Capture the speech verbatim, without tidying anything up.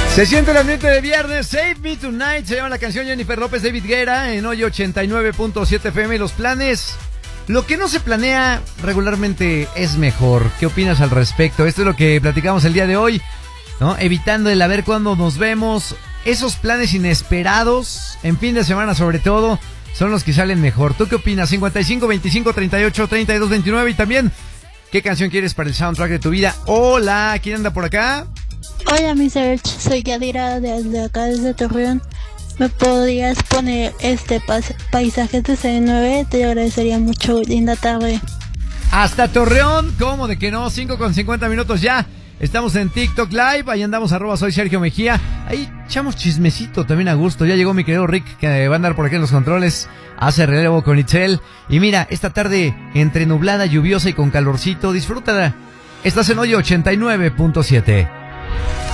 Se siente el ambiente de viernes. Save Me Tonight se llama la canción. Jennifer López, David Guerra en hoy ochenta y nueve punto siete F M. Los planes, lo que no se planea regularmente es mejor. ¿Qué opinas al respecto? Esto es lo que platicamos el día de hoy, ¿no? Evitando el a ver cuándo nos vemos. Esos planes inesperados, en fin de semana sobre todo, son los que salen mejor. ¿Tú qué opinas? cincuenta y cinco, veinticinco, treinta y ocho, treinta y dos, veintinueve. Y también, ¿qué canción quieres para el soundtrack de tu vida? Hola, ¿quién anda por acá? Hola, mi Serge, soy Yadira desde acá, desde Torreón. ¿Me podrías poner este pas paisajes de C nueve? Te agradecería mucho. Linda tarde. Hasta Torreón, ¿cómo de que no? cinco con cincuenta minutos ya. Estamos en TikTok Live, ahí andamos, arroba soy Sergio Mejía. Ahí echamos chismecito también a gusto. Ya llegó mi querido Rick, que va a andar por aquí en los controles. Hace relevo con Itzel. Y mira, esta tarde entre nublada, lluviosa y con calorcito, disfrútala. Estás en hoy ochenta y nueve punto siete.